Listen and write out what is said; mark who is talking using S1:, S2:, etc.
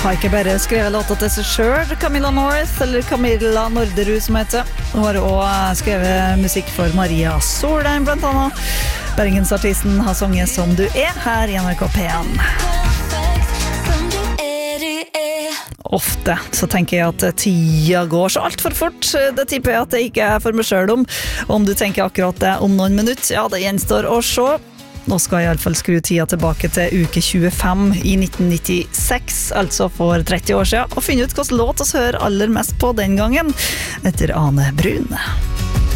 S1: Har ikke bare skrevet låta til seg selv, Camilla North, eller Camilla Norderud som heter. Hun har også skrevet musikk for Maria Solheim, blant annet. Bergensartisten har sunget Som du er, her i NRK P1. Ofte så tenker jeg at tida går så alt for fort. Det tipper jeg at det ikke er for meg selv om du tenker akkurat det om noen minutter. Ja, det gjenstår å se. Nå skal jeg i alle fall skru tida tilbake til uke 25 i 1996, altså for 30 år siden, og finne ut hvilken låt vi hører aller mest på den gangen, etter Ane Brun.